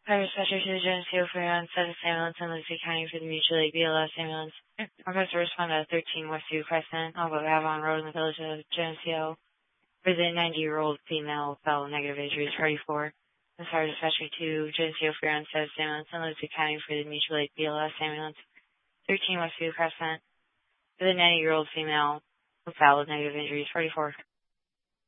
Fire dispatcher to the Geneseo Freon, status ambulance in Lucy County for the Mutual Aid BLS ambulance. Request to respond to 13 Westview Crescent, off of Avon Road in the village of Geneseo. For the 90-year-old female fell negative injuries, party 4. The fire dispatcher to Geneseo Freon, status ambulance in Lucy County for the Mutual Aid BLS ambulance. 13 Westview Crescent. For the 90-year-old female who fell with negative injuries, party 4.